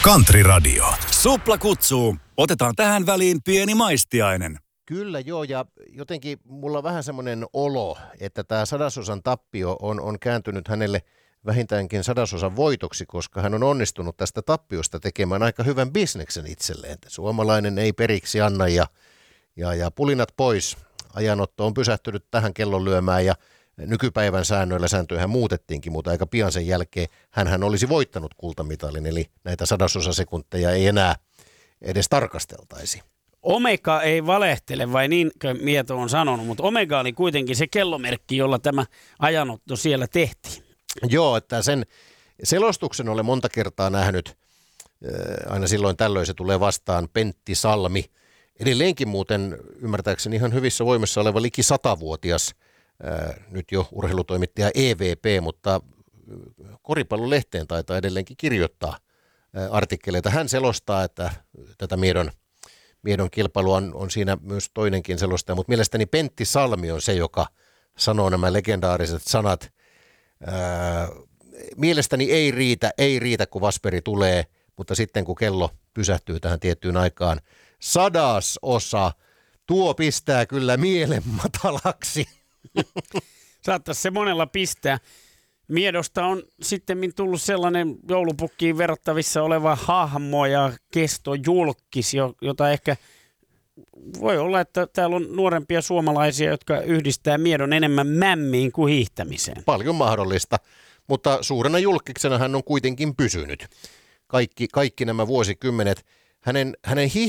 Country Radio. Supla kutsuu. Otetaan tähän väliin pieni maistiainen. Kyllä joo, ja jotenkin mulla on vähän semmoinen olo, että tämä sadasosan tappio on kääntynyt hänelle vähintäänkin sadasosan voitoksi, koska hän on onnistunut tästä tappiosta tekemään aika hyvän bisneksen itselleen. Suomalainen ei periksi anna ja pulinat pois. Ajanotto on pysähtynyt tähän kellonlyömään ja nykypäivän sääntöjähän muutettiinkin, mutta aika pian sen jälkeen hänhän olisi voittanut kultamitalin, eli näitä sadasosasekunteja ei enää edes tarkasteltaisi. Omega ei valehtele, vai niinkö Mieto on sanonut, mutta Omega oli kuitenkin se kellomerkki, jolla tämä ajanotto siellä tehtiin. Joo, että sen selostuksen olen monta kertaa nähnyt, aina silloin tällöin se tulee vastaan, Pentti Salmi. Edelleenkin muuten ymmärtääkseni ihan hyvissä voimissa oleva liki 100-vuotias, nyt jo urheilutoimittaja EVP, mutta Koripallolehteen taitaa edelleenkin kirjoittaa artikkeleita. Hän selostaa, että tätä Miedon kilpailua on siinä myös toinenkin selostaja, mutta mielestäni Pentti Salmi on se, joka sanoo nämä legendaariset sanat. Mielestäni ei riitä, kun Vasperi tulee, mutta sitten kun kello pysähtyy tähän tiettyyn aikaan, 100-osa, tuo pistää kyllä mielen matalaksi. Saattaisi se monella pistää. Miedosta on sitten tullut sellainen joulupukkiin verrattavissa oleva hahmo ja kestojulkis, jota ehkä voi olla, että täällä on nuorempia suomalaisia, jotka yhdistää Miedon enemmän mämmiin kuin hiihtämiseen. Paljon mahdollista, mutta suurena julkiksena hän on kuitenkin pysynyt. Kaikki nämä vuosikymmenet. Hänen